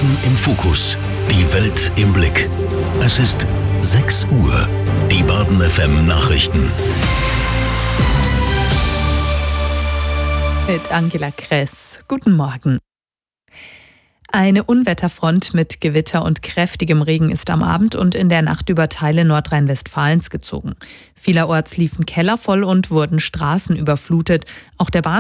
Baden im Fokus. Die Welt im Blick. Es ist 6 Uhr. Die Baden FM Nachrichten. Mit Angela Kress. Guten Morgen. Eine Unwetterfront mit Gewitter und kräftigem Regen ist am Abend und in der Nacht über Teile Nordrhein-Westfalens gezogen. Vielerorts liefen Keller voll und wurden Straßen überflutet. Auch der